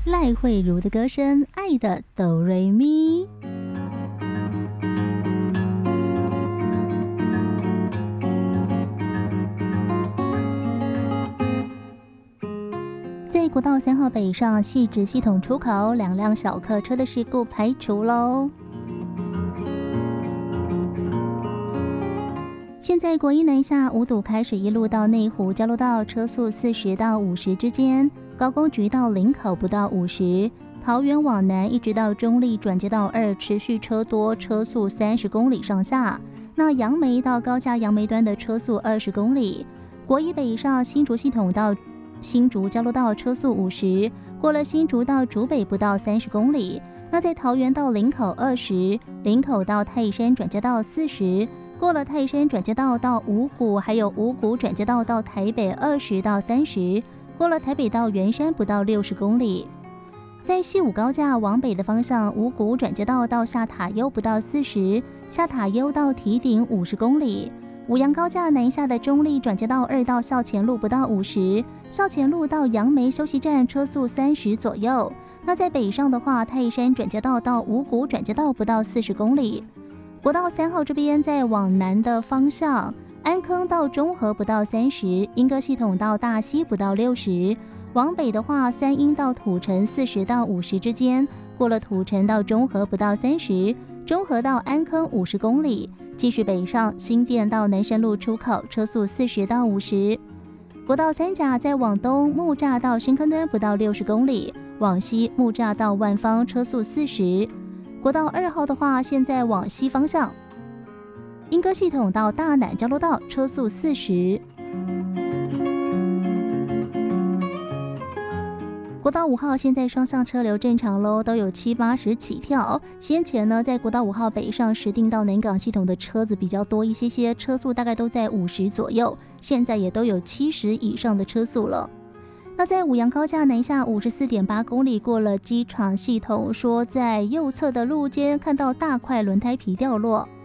赖慧如的歌声，爱的哆瑞咪。在国道3号北上汐止系统出口，2辆小客车的事故排除喽。现在国一南下五堵开始一路到内湖交流道，车速40到50之间；高工局到林口不到50；桃园往南一直到中立转接道2持续车多，车速30公里上下。那杨梅到高架杨梅端的车速20公里。国一北上新竹系统到新竹交流道车速50，过了新竹到竹北不到30公里。那在桃园到林口20，林口到泰山转接道40。过了泰山转接道到五股，还有五股转接道到台北20到30，过了台北到圆山不到60公里。在西武高架往北的方向，五股转接道到下塔悠不到40，下塔悠到堤顶50公里。五杨高架南下的中立转接道2到校前路不到50，校前路到杨梅休息站车速30左右。那在北上的话，泰山转接道到五股转接道不到40公里。国道3号这边在往南的方向，安坑到中和不到30，莺歌系统到大溪不到60。往北的话，三鶯到土城40到50之间，过了土城到中和不到30，中和到安坑50公里。继续北上，新店到南山路出口车速40到50。国道3甲在往东木栅到深坑端不到60公里，往西木栅到万芳车速40。国道2号的话，现在往西方向，莺歌系统到大南交流道车速40。国道5号现在双向车流正常喽，都有70-80起跳。先前呢，在国道5号北上石碇到南港系统的车子比较多一些，车速大概都在50左右，现在也都有70以上的车速了。那在五杨高架南下54.8公里，过了机场系统，说在右侧的路肩看到大块轮胎皮掉落。